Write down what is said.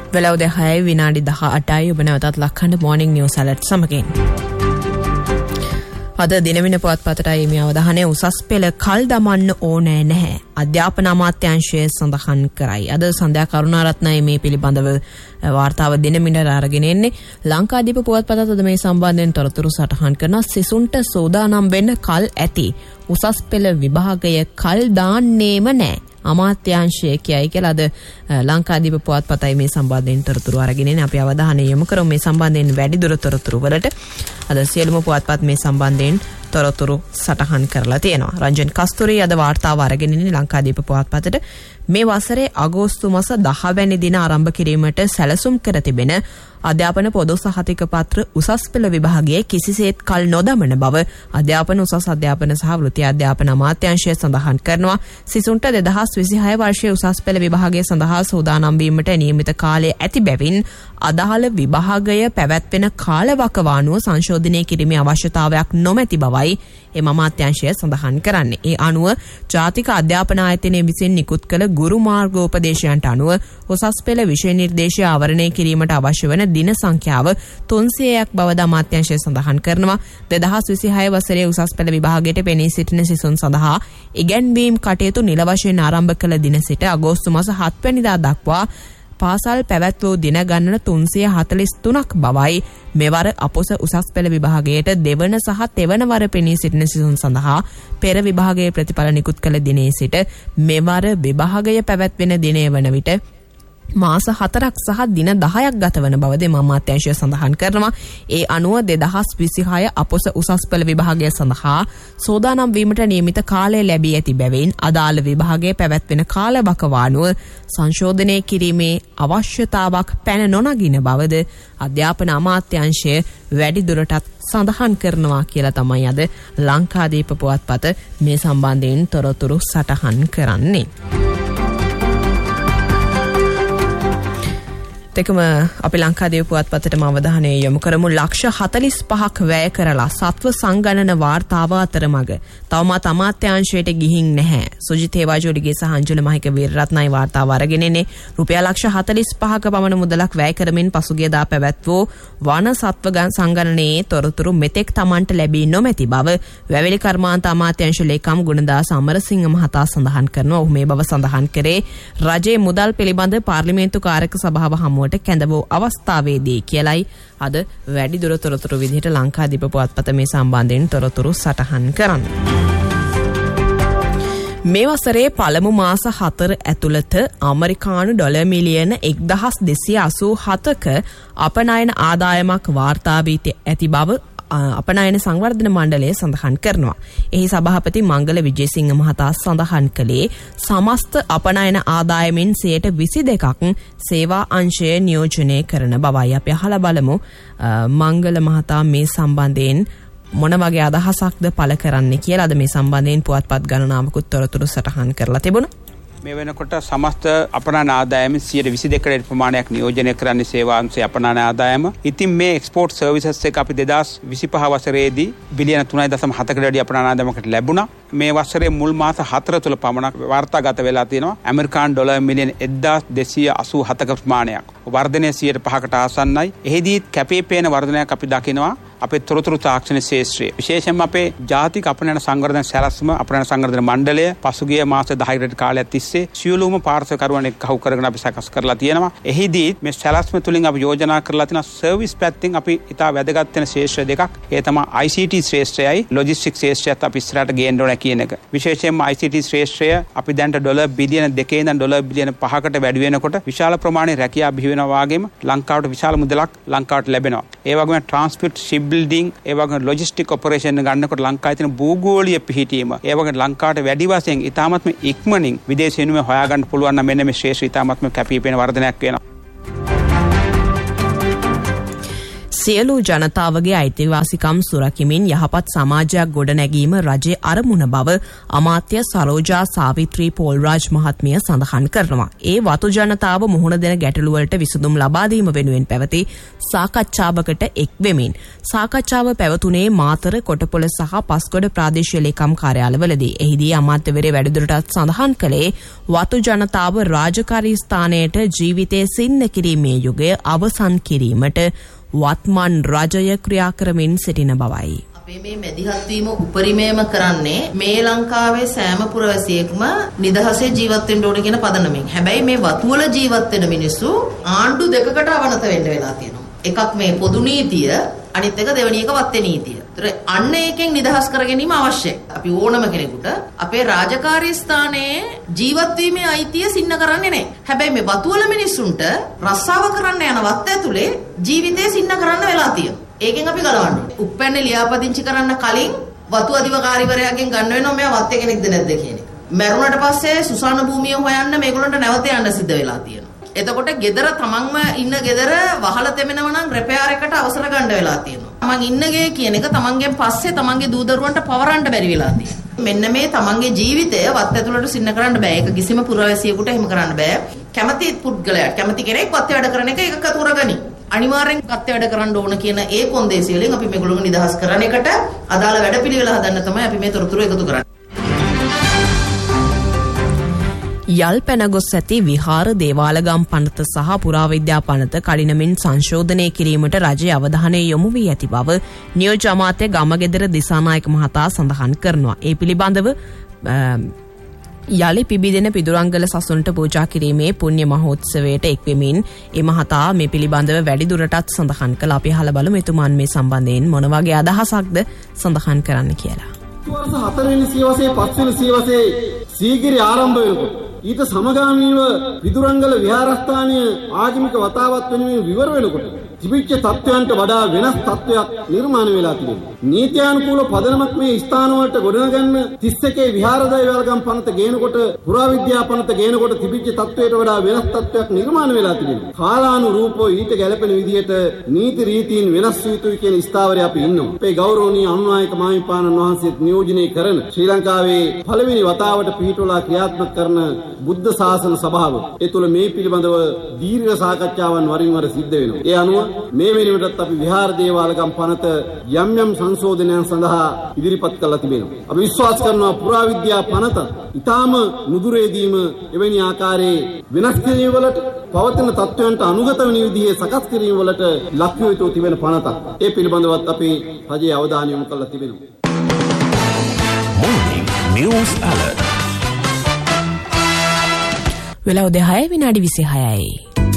වෙලව 10 විනාඩි 18යි ඔබ නැවතත් ලක්හඬ මොර්නිං නිවුස් ඇලර්ට් සමගින්. අද දිනවින පුවත්පතටයි මේ අවධානය උසස් පෙළ කල් දමන්න ඕනෑ නැහැ. අධ්‍යාපන අමාත්‍යාංශය සඳහන් කරයි. අද සන්ධ්‍යා කරුණාරත්නයි මේ පිළිබඳව වාර්තාව දිනමිනට අරගෙන එන්නේ. ලංකාදීප පුවත්පතත් අද මේ සම්බන්ධයෙන් තොරතුරු සටහන් කරනවා. සිසුන්ට සෝදානම් වෙන්න කල් ඇති. උසස් පෙළ විභාගය කල් දාන්නේම නැහැ. අමාත්‍යාංශය කියයි කියලා අද ලංකාදීප පුවත්පතයි මේ සම්බන්ධයෙන් තොරතුරු අරගෙන එන්නේ. අපි අවධානය යොමු කරමු මේ සම්බන්ධයෙන් වැඩිදුර තොරතුරු වලට. අද සියලුම පුවත්පත් මේ සම්බන්ධයෙන් තොරතුරු සටහන් කරලා තියෙනවා. රංජන් කස්තුරි අද වාර්තාව අරගෙන ඉන්නේ ලංකාදීප පුවත්පතට. මේ වසරේ අගෝස්තු මාස 10 වැනි දින ආරම්භ කිරීමට සැලසුම් කර තිබෙන අධ්‍යාපන පොදු සහතික පත්‍ර උසස් පෙළ විභාගයේ කිසිසේත් කල් නොදමන බව අධ්‍යාපන උසස් අධ්‍යාපන සහ වෘත්ති අධ්‍යාපන අමාත්‍යාංශය සඳහන් කරනවා. සිසුන්ට 2026 වර්ෂයේ උසස් පෙළ විභාගය සඳහා සූදානම් වීමට නියමිත කාලය ඇති බැවින් අදාළ විභාගය පැවැත්වෙන කාලවකවානුව සංශෝධනය කිරීමේ අවශ්‍යතාවයක් නොමැති බවයි එම අමාත්‍යාංශය සඳහන් කරන්නේ. ඒ අනුව ජාතික අධ්‍යාපන ආයතනය විසින් නිකුත් කළ ගුරු මාර්ගෝපදේශයන්ට අනුව උසස් පෙළ විෂය නිර්දේශය ආවරණය කිරීමට අවශ්‍ය වන දින සංඛ්‍යාව 300ක් බවද අමාත්‍යාංශය සඳහන් කරනවා. 2026 වසරේ උසස් පෙළ විභාගයට පෙනී සිටින සිසුන් සඳහා ඉගැන්වීම් කටයුතු නිල වශයෙන් ආරම්භ කළ දින සිට අගෝස්තු මාස 7 වෙනිදා දක්වා පාසල් පැවැත් වූ දින ගණන 343ක් බවයි. මෙවර අපොස උසස් පෙළ විභාගයට දෙවන සහ තෙවන වර පෙනී සිටින සිසුන් සඳහා පෙර විභාගයේ ප්‍රතිඵල නිකුත් කළ දිනේ සිට මෙවර විභාගය පැවැත්වෙන දිනය වන විට මාස 4ක් සහ දින 10ක් ගත වන බවද අමාත්‍යාංශය සඳහන් කරනවා. ඒ අනුව 2026 අපොස උසස් පෙළ විභාගය සඳහා සෝදානම් වීමට නියමිත කාලය ලැබී ඇති බැවින් අදාළ විභාගයේ පැවැත්වෙන කාලවකවානුව සංශෝධනය කිරීමේ අවශ්‍යතාවක් පැන නොනගින බවද අධ්‍යාපන අමාත්‍යාංශය වැඩිදුරටත් සඳහන් කරනවා කියලා තමයි අද ලංකාදීප පුවත්පත මේ සම්බන්ධයෙන් තොරතුරු සටහන් කරන්නේ. දෙකම අපි ලංකාදීප පුවත්පතටම අවධානය යොමු කරමු. ලක්ෂ 45ක් වැය කරලා සත්ව සංගණන වාර්තාව අතරමඟ තවමත් අමාත්‍යාංශයට ගිහින් නැහැ. සුජිත් හේවාජෝලිගේ සහ අංජුල මහික වීරරත්නයි වාර්තාව අරගෙන එන්නේ. රුපියල් ලක්ෂ 45ක පමණ මුදලක් වැය කරමින් පසුගියදා පැවැත්වූ වන සත්ව සංගණනයේ තොරතුරු මෙතෙක් Tamanට ලැබී නොමැති බව වැවිලි කර්මාන්ත අමාත්‍යාංශ ලේකම් ගුණදාස අමරසිංහ මහතා සඳහන් කරනවා. ඔහු මේ බව සඳහන් කරේ රජයේ මුදල් පිළිබඳ පාර්ලිමේන්තු කාර්යක සභාව හමුවට කැඳ වූ අවස්ථාවේදී කියලයි අද වැඩිදුර තොරතුරු විදිහට ලංකාදීප පුවත්පත මේ සම්බන්ධයෙන් තොරතුරු සටහන් කරන්නේ. මේ වසරේ පළමු මාස 4 ඇතුළත ඇමරිකානු ඩොලර් මිලියන 1287ක අපනයන ආදායමක් වාර්තා වී ඇති බව අපනයන සංවර්ධන මණ්ඩලය සඳහන් කරනවා. එහි සභාපති මංගල විජේසිංහ මහතා සඳහන් කළේ සමස්ත අපනයන ආදායමෙන් 22%ක් සේවා අංශය නියෝජනය කරන බවයි. අපි අහලා බලමු මංගල මහතා මේ සම්බන්ධයෙන් මොන වගේ අදහසක්ද පළ කරන්නේ කියලා. අද මේ සම්බන්ධයෙන් පුවත්පත් ගණනාවකුත් තොරතුරු සටහන් කරලා තිබුණා. මේ වෙනකොට සමස්ත අපනයන ආදායමෙන් 22% ප්‍රමාණයක් නියෝජනය කරන්නේ සේවා අංශයේ අපනයන ආදායම. ඉතින් මේ එක්ස්පෝර්ට් සර්විසස් එක අපි 2025 වසරේදී බිලියන 3.7කට වැඩි අපනයන ආදායමකට ලැබුණා. මේ වසරේ මුල් මාස 4 තුල පමණක් වාර්තාගත වෙලා තියෙනවා ඇමරිකානු ඩොලර් මිලියන 1287ක ප්‍රමාණයක්. වර්ධනය 105කට ආසන්නයි. එෙහිදී කැපී පෙනෙන වර්ධනයක් අපි දකිනවා අපේ තොරතුරු තාක්ෂණ ශාස්ත්‍රයේ. විශේෂයෙන්ම අපේ ජාතික අපනයන සංවර්ධන සැලැස්ම අපනයන සංවර්ධන මණ්ඩලය පසුගිය මාස 10කට කාලයක් තිස්සේ සියලුම පාර්ශ්වකරුවන් එක්ක කහුව කරගෙන අපි සකස් කරලා තියෙනවා. එහිදී මේ සැලැස්ම තුලින් අපි යෝජනා කරලා තියෙන සර්විස් පැත්තෙන් අපි ඉතා වැදගත් වෙන ශාස්ත්‍ර දෙකක්. ඒ තමයි ICT ශාස්ත්‍රයයි ලොජිස්ටික්ස් ශාස්ත්‍රයත් අපි ඉස්සරහට ගේන්න ඕන කියන එක. විශේෂයෙන්ම ICT ශාස්ත්‍රය අපි දැන්ට ඩොලර් බිලියන 2 ඉඳන් ඩොලර් බිලියන 5කට වැඩි වෙනකොට විශාල ප්‍රමාණයේ රැකියාව බිහි වෙනවා වගේම ලංකාවට විශාල මුදලක් ලංකාවට ලැබෙනවා. ඒ වගේම ට්‍රාන්ස්පෝර්ට් ෂිප් බිල්ඩින් ඒ වගේ ලොජිස්ටික් ඔපරේෂන් ගන්නකොට ලංකාවේ තියෙන භූගෝලීය පිහිටීම ඒ වගේ ලංකාවට වැඩි වශයෙන් ඉතාමත්ම ඉක්මනින් විදේශ විනිමය හොයාගන්න පුළුවන් නම් මෙන්න මේ ශේෂ්ත්‍ර ඉතාමත්ම කැපී පෙනෙන වර්ධනයක් වෙනවා. සියලු ජනතාවගේ අයිතිවාසිකම් සුරකිමින් යහපත් සමාජයක් ගොඩනැගීම රජයේ අරමුණ බව අමාත්‍ය සරෝජා සාවිත්‍රී පෝල්රාජ් මහත්මිය සඳහන් කරනවා. ඒ වතු ජනතාව මුහුණ දෙන ගැටලු වලට විසඳුම් ලබා දීම වෙනුවෙන් පැවති සාකච්ඡාවකට එක් වෙමින් සාකච්ඡාව පැවතුනේ මාතර කොටපොළ සහ පස්කොඩ ප්‍රාදේශීය ලේකම් කාර්යාලවලදී. එහිදී අමාත්‍යවරයා වැඩිදුරටත් සඳහන් කළේ වතු ජනතාව රාජකාරී ස්ථානයට ජීවිතයේ සින්න කිරීමේ යුගය අවසන් කිරීමට වත්මන් රජය ක්‍රියා කරමින් සිටින බවයි. අපේ මේ මැදිහත් වීම උපරිමයම කරන්නේ මේ ලංකාවේ සෑම පුරවැසියෙක්ම නිදහසේ ජීවත් වෙන්න ඕන කියන පදනමෙන්. හැබැයි මේ වතුවල ජීවත් වෙන මිනිස්සු ආණ්ඩු දෙකකට අවනත වෙන්න වෙලා තියෙනවා. එකක් මේ පොදු නීතිය, අනිත් එක දෙවෙනි එක වත්තේ නීතිය. ඒතර අන්න එකෙන් නිදහස් කර ගැනීම අවශ්‍යයි. අපි ඕනම කෙනෙකුට අපේ රාජකාරී ස්ථානයේ ජීවත් වීමේ අයිතිය සින්න කරන්නේ නැහැ. හැබැයි මේ වතුවල මිනිස්සුන්ට රස්සාව කරන්න යන වත්ත ඇතුලේ ජීවිතේ සින්න කරන්න වෙලා තියෙනවා. ඒකෙන් අපි ගලවන්න ඕනේ. උප්පැන්නේ ලියාපදිංචි කරන්න කලින් වතු අධිකාරිවරයාගෙන් ගන්න වෙනවා මෙයා වත්තේ කෙනෙක්ද නැද්ද කියන එක. මැරුණට පස්සේ සුසාන භූමිය හොයන්න මේගොල්ලන්ට නැවත යන්න සිද්ධ වෙලා තියෙනවා. එතකොට gedara තමන්ම ඉන්න gedara වහලා තෙමෙනව නම් රෙපෙයාර් එකට අවසර ගන්න වෙලා තියෙනවා. තමන් ඉන්න ගේ කියන එක තමන්ගෙන් පස්සේ තමන්ගේ දූ දරුවන්ට පවරන්න බැරි වෙලා තියෙනවා. මෙන්න මේ තමන්ගේ ජීවිතය වත් ඇතුළට සින්න කරන්න බෑ. ඒක කිසිම පුරවැසියෙකුට එහෙම කරන්න බෑ. කැමති පුද්ගලයාට කැමති කෙනෙක් වත් වැඩ කරන එක එකක තුරගනි. අනිවාර්යෙන් වත් වැඩ කරන්න ඕන කියන ඒ කොන්දේසිය වලින් අපි මේගොල්ලෝ නිදහස් කරන එකට අදාළ වැඩපිළිවෙල හදන්න තමයි අපි මේ තොරතුරු එකතු කරන්නේ. යල් පැනගොස් ඇති විහාර දේවාලගම් පනත සහ පුරාවිද්‍යා පනත කඩිනමින් සංශෝධනය කිරීමට රජයේ අවධානය යොමු වී ඇති බව නියෝජ්‍ය අමාත්‍ය ගමගෙදර දිසානායක මහතා සඳහන් කරනවා. ඒ පිළිබඳව යලි පිබිදෙන පිදුරංගල සසුනට පූජා කිරීමේ පුණ්‍ය මහෝත්සවයට එක්වෙමින් ඒ මහතා මේ පිළිබඳව වැඩිදුරටත් සඳහන් කළ. අපි අහලා බලමු එතුමන් මේ සම්බන්ධයෙන් මොන වගේ අදහසක්ද සඳහන් කරන්න කියලා. වර්ෂ 4 වෙනි සියවසේ 5 වෙනි සියවසේ සීගිරි ආරම්භ වෙනකොට ඊට සමගාමීව විදුරංගල විහාරස්ථානීය ආගමික වතාවත් වෙනුවෙන් විවර වෙනකොට තිබිච්ච තත්ත්වයන්ට වඩා වෙනස් තත්ත්වයක් නිර්මාණය වෙලා තිබෙනවා. නීත්‍යානුකූල පදනමක් මේ ස්ථාන වලට ගොඩනගන්න 31 විහාරදේවාලගම් පනත ගේනකොට පුරාවිද්‍යා පනත ගේනකොට තිබිච්ච තත්ත්වයට වඩා වෙනස් තත්ත්වයක් නිර්මාණය වෙලා තිබෙනවා. කාලානුරූපව ඊට ගැළපෙන විදිහට නීති රීතීන් වෙනස් යුතුයි කියන ස්ථාවරය අපි ඉන්නවා. අපේ ගෞරවනීය අනුනායක මාහිමිපාණන් වහන්සේත් නියෝජනය කරන ශ්‍රී ලංකාවේ පළවෙනි වතාවට පිහිටුවලා ක්‍රියාත්මක කරන බුද්ධ ශාසන සභාව ඒ තුළ මේ පිළිබඳව දීර්ඝ සාකච්ඡාවන් වරින් වර සිද්ධ වෙනවා. ඒ අනුව මේ වෙනුවටත් අපි විහාර දේවාලගම් පනත යම් යම් සංශෝධනයන් සඳහා ඉදිරිපත් කරලා තිබෙනවා. අපි විශ්වාස කරනවා පුරාවිද්‍යා පනත ඊටාම නුදුරේදීම එවැනි ආකාරයේ වෙනස් කිරීම වලට පවතින තත්ත්වයන්ට අනුගත වෙන විදිහේ සකස් කිරීම වලට ලක් යුතු තිබෙන පනතක්. ඒ පිළිබඳවත් අපි රජයේ අවධානය යොමු කරලා තිබෙනවා. Morning News Alert. වෙලාව 10:26යි.